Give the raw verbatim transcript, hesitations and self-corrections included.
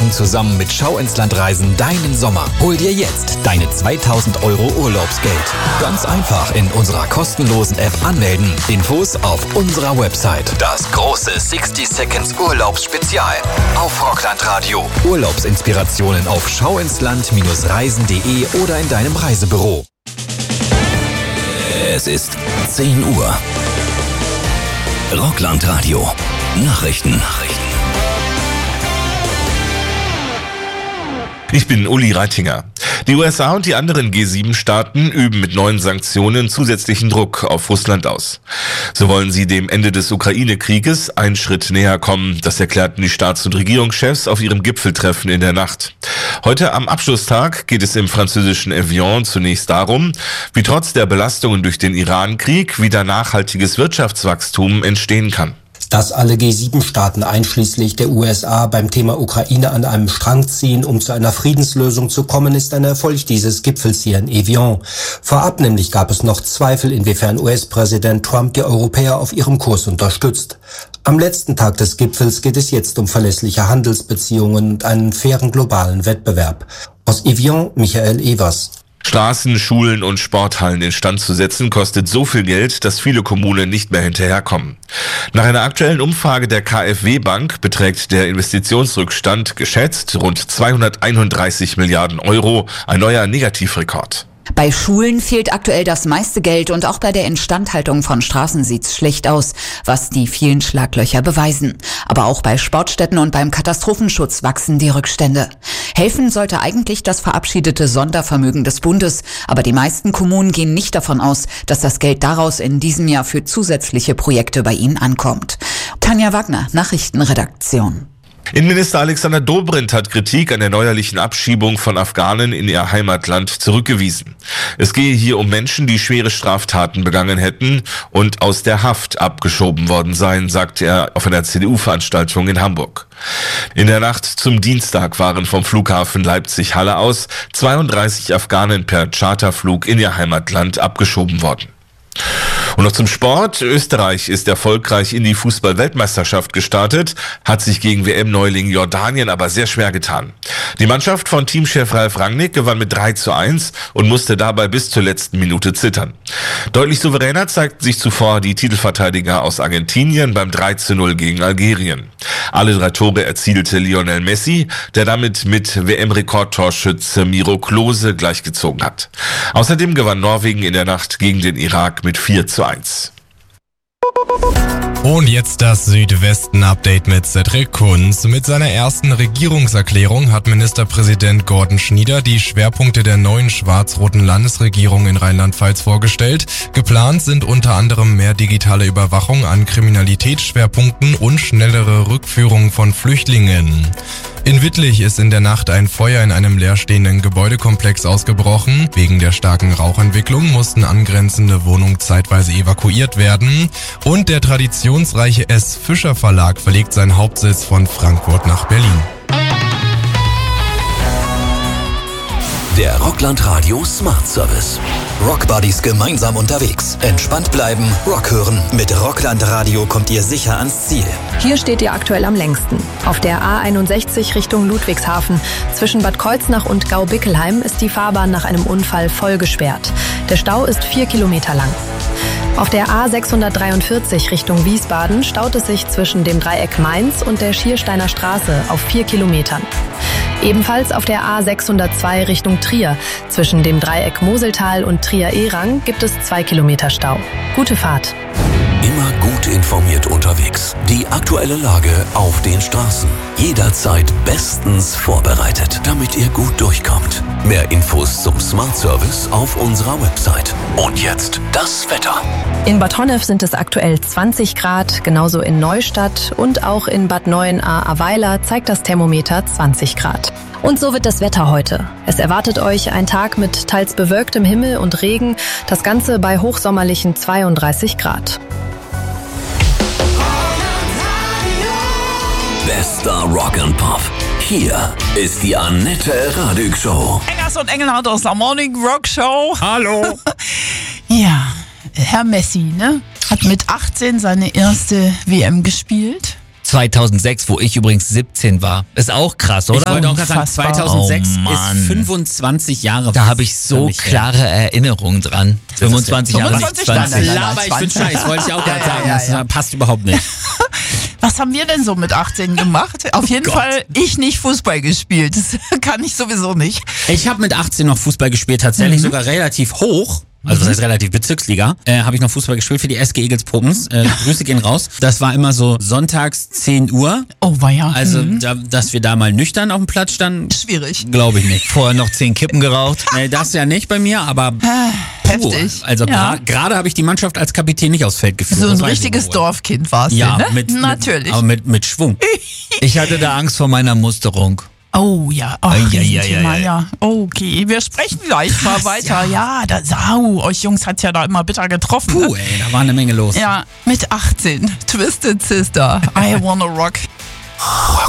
machen zusammen mit Schau ins Land Reisen deinen Sommer. Hol dir jetzt deine zweitausend Euro Urlaubsgeld. Ganz einfach in unserer kostenlosen App anmelden. Infos auf unserer Website. Das große sixty Seconds Urlaubsspezial auf Rocklandradio. Urlaubsinspirationen auf schauinsland Reisen punkt de oder in deinem Reisebüro. Es ist zehn Uhr. Rocklandradio. Nachrichten. Nachrichten. Ich bin Uli Reitinger. Die U S A und die anderen G sieben Staaten üben mit neuen Sanktionen zusätzlichen Druck auf Russland aus. So wollen sie dem Ende des Ukraine-Krieges einen Schritt näher kommen. Das erklärten die Staats- und Regierungschefs auf ihrem Gipfeltreffen in der Nacht. Heute am Abschlusstag geht es im französischen Evian zunächst darum, wie trotz der Belastungen durch den Iran-Krieg wieder nachhaltiges Wirtschaftswachstum entstehen kann. Dass alle G sieben Staaten einschließlich der U S A beim Thema Ukraine an einem Strang ziehen, um zu einer Friedenslösung zu kommen, ist ein Erfolg dieses Gipfels hier in Evian. Vorab nämlich gab es noch Zweifel, inwiefern U S-Präsident Trump die Europäer auf ihrem Kurs unterstützt. Am letzten Tag des Gipfels geht es jetzt um verlässliche Handelsbeziehungen und einen fairen globalen Wettbewerb. Aus Evian, Michael Evers. Straßen, Schulen und Sporthallen instand zu setzen, kostet so viel Geld, dass viele Kommunen nicht mehr hinterherkommen. Nach einer aktuellen Umfrage der KfW Bank beträgt der Investitionsrückstand geschätzt rund zweihunderteinunddreißig Milliarden Euro, ein neuer Negativrekord. Bei Schulen fehlt aktuell das meiste Geld und auch bei der Instandhaltung von Straßen sieht's schlecht aus, was die vielen Schlaglöcher beweisen. Aber auch bei Sportstätten und beim Katastrophenschutz wachsen die Rückstände. Helfen sollte eigentlich das verabschiedete Sondervermögen des Bundes, aber die meisten Kommunen gehen nicht davon aus, dass das Geld daraus in diesem Jahr für zusätzliche Projekte bei ihnen ankommt. Tanja Wagner, Nachrichtenredaktion. Innenminister Alexander Dobrindt hat Kritik an der neuerlichen Abschiebung von Afghanen in ihr Heimatland zurückgewiesen. Es gehe hier um Menschen, die schwere Straftaten begangen hätten und aus der Haft abgeschoben worden seien, sagte er auf einer C D U-Veranstaltung in Hamburg. In der Nacht zum Dienstag waren vom Flughafen Leipzig-Halle aus zweiunddreißig Afghanen per Charterflug in ihr Heimatland abgeschoben worden. Und noch zum Sport. Österreich ist erfolgreich in die Fußball-Weltmeisterschaft gestartet, hat sich gegen W M-Neuling Jordanien aber sehr schwer getan. Die Mannschaft von Teamchef Ralf Rangnick gewann mit drei zu eins und musste dabei bis zur letzten Minute zittern. Deutlich souveräner zeigten sich zuvor die Titelverteidiger aus Argentinien beim drei zu null gegen Algerien. Alle drei Tore erzielte Lionel Messi, der damit mit W M-Rekordtorschütze Miro Klose gleichgezogen hat. Außerdem gewann Norwegen in der Nacht gegen den Irak mit vier zu eins. Und jetzt das Südwesten-Update mit Cedric Kunz. Mit seiner ersten Regierungserklärung hat Ministerpräsident Gordon Schnieder die Schwerpunkte der neuen schwarz-roten Landesregierung in Rheinland-Pfalz vorgestellt. Geplant sind unter anderem mehr digitale Überwachung an Kriminalitätsschwerpunkten und schnellere Rückführung von Flüchtlingen. In Wittlich ist in der Nacht ein Feuer in einem leerstehenden Gebäudekomplex ausgebrochen. Wegen der starken Rauchentwicklung mussten angrenzende Wohnungen zeitweise evakuiert werden. Und der traditionsreiche S. Fischer Verlag verlegt seinen Hauptsitz von Frankfurt nach Berlin. Der Rocklandradio Smart Service. Rockbuddies gemeinsam unterwegs. Entspannt bleiben, Rock hören. Mit Rocklandradio kommt ihr sicher ans Ziel. Hier steht ihr aktuell am längsten. Auf der A einundsechzig Richtung Ludwigshafen. Zwischen Bad Kreuznach und Gau-Bickelheim ist die Fahrbahn nach einem Unfall voll gesperrt. Der Stau ist vier Kilometer lang. Auf der A sechshundertdreiundvierzig Richtung Wiesbaden staut es sich zwischen dem Dreieck Mainz und der Schiersteiner Straße auf vier Kilometern. Ebenfalls auf der A sechshundertzwei Richtung Trier. Zwischen dem Dreieck Moseltal und Trier-Erang gibt es zwei Kilometer Stau. Gute Fahrt. Immer gut informiert unterwegs. Die aktuelle Lage auf den Straßen. Jederzeit bestens vorbereitet, damit ihr gut durchkommt. Mehr Infos zum Smart Service auf unserer Website. Und jetzt das Wetter. In Bad Honnef sind es aktuell zwanzig Grad, genauso in Neustadt und auch in Bad Neuenahr-Ahrweiler zeigt das Thermometer zwanzig Grad. Und so wird das Wetter heute. Es erwartet euch ein Tag mit teils bewölktem Himmel und Regen, das Ganze bei hochsommerlichen zweiunddreißig Grad. Bester Rock and Pop. Hier ist die Annette Radig Show. Engers und Engelhardt aus der Morning Rock Show. Hallo. Ja, Herr Messi, ne? Hat mit achtzehn seine erste W M gespielt. zweitausendsechs, wo ich übrigens siebzehn war. Ist auch krass, oder? Ich wollte auch gerade sagen, Unfassbar. zweitausendsechs Oh, Mann. ist fünfundzwanzig Jahre. Da habe ich so klare Erinnerungen dran. fünfundzwanzig Jahre, nicht fünfundzwanzig Jahre. zwanzig. Nein, nein, Laber ich für zwanzig. Scheiß, wollte ich auch gerade Ja, sagen. ja, Das ja. passt überhaupt nicht. Was haben wir denn so mit achtzehn gemacht? Auf jeden Fall ich nicht Fußball gespielt. Das kann ich sowieso nicht. Ich habe mit achtzehn noch Fußball gespielt, tatsächlich sogar relativ hoch. Also das heißt relativ Bezirksliga. Äh, habe ich noch Fußball gespielt für die S G Egels Popens. Äh, Grüße gehen raus. Das war immer so sonntags zehn Uhr. Oh, war ja. Also, Mhm. da, dass wir da mal nüchtern auf dem Platz standen, Schwierig. glaube ich nicht. Vorher noch zehn Kippen geraucht. Nee, das ja nicht bei mir, aber puh, Heftig. Also Ja. gra- gerade habe ich die Mannschaft als Kapitän nicht aufs Feld geführt. So ein Das weiß ich richtiges wohl. Dorfkind warst Ja, du, ne? mit, Natürlich. Mit, aber mit, mit Schwung. Ich hatte da Angst vor meiner Musterung. Oh ja, oh, Ei, ei, Riesenthema, ei, ei, ei. ja. Okay, wir sprechen gleich mal weiter. Ja, da, au, euch Jungs hat's ja da immer bitter getroffen. Puh, Ne? ey, da war eine Menge los. Ja, mit achtzehn. Twisted Sister, I Wanna Rock.